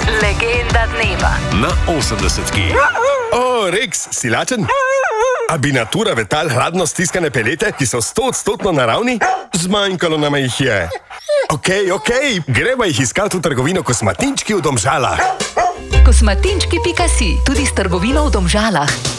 Legenda dneva na 80-ki. O, Rex, si lačen? A bi natura vetal hladno stiskane pelete, ki so 100% naravni? Zmanjkalo nam jih je. Ok, greva jih iskati v trgovino Kosmatinčki v Domžalah. Kosmatinčki.si, tudi s trgovino v Domžalah.